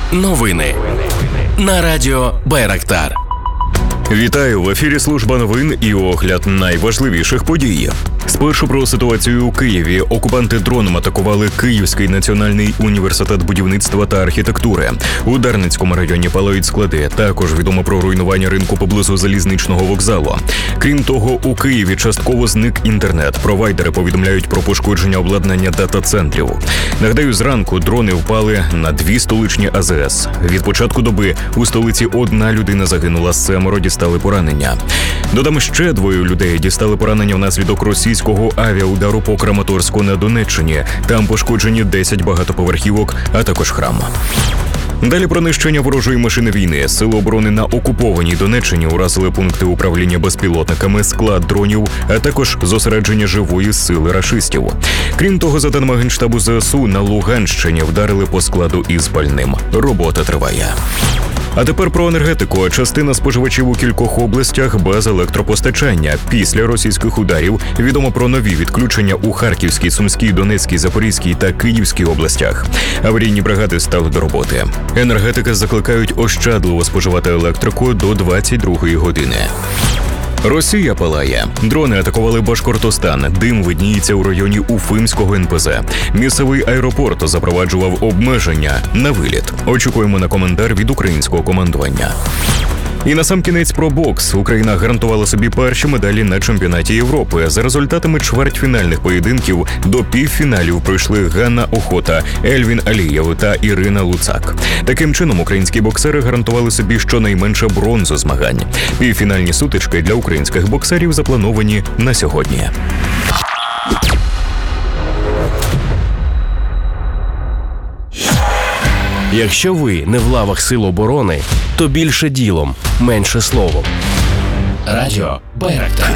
Новини на радіо Байрактар. Вітаю, в ефірі служба новин і огляд найважливіших подій. Спершу про ситуацію у Києві. Окупанти дроном атакували Київський національний університет будівництва та архітектури. У Дарницькому районі палають склади. Також відомо про руйнування ринку поблизу залізничного вокзалу. Крім того, у Києві частково зник інтернет. Провайдери повідомляють про пошкодження обладнання дата-центрів. Нагадаю, зранку дрони впали на 2 столичні АЗС. Від початку доби у столиці 1 людина загинула, 7 дістали поранення. Додам, ще 2 людей дістали поранення внаслідок російського авіаудару по Краматорську на Донеччині. Там пошкоджені 10 багатоповерхівок, а також храм. Далі про нищення ворожої машини війни. Сили оборони на окупованій Донеччині уразили пункти управління безпілотниками, склад дронів, а також зосередження живої сили рашистів. Крім того, за даними Генштабу ЗСУ, на Луганщині вдарили по складу із пальним. Робота триває. А тепер про енергетику. Частина споживачів у кількох областях без електропостачання. Після російських ударів відомо про нові відключення у Харківській, Сумській, Донецькій, Запорізькій та Київській областях. Аварійні бригади стали до роботи. Енергетики закликають ощадливо споживати електрику до 22-ї години. Росія палає. Дрони атакували Башкортостан. Дим видніється у районі Уфимського НПЗ. Місцевий аеропорт запроваджував обмеження на виліт. Очікуємо на коментар від українського командування. І насамкінець про бокс. Україна гарантувала собі перші медалі на чемпіонаті Європи. За результатами чвертьфінальних поєдинків до півфіналів пройшли Ганна Охота, Ельвін Алієв та Ірина Луцак. Таким чином, українські боксери гарантували собі щонайменше бронзу змагань. Півфінальні сутички для українських боксерів заплановані на сьогодні. Якщо ви не в лавах Сил оборони, то більше ділом, менше словом. Радіо Байрактар.